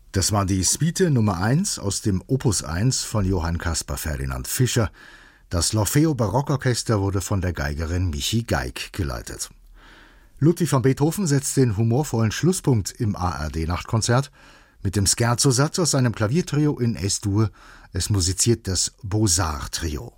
Das war die Suite Nummer 1 aus dem Opus 1 von Johann Caspar Ferdinand Fischer. Das L'Orfeo Barockorchester wurde von der Geigerin Michi Geig geleitet. Ludwig van Beethoven setzt den humorvollen Schlusspunkt im ARD-Nachtkonzert mit dem Scherzo-Satz aus seinem Klaviertrio in Es-Dur. Es musiziert das Beaux-Arts-Trio.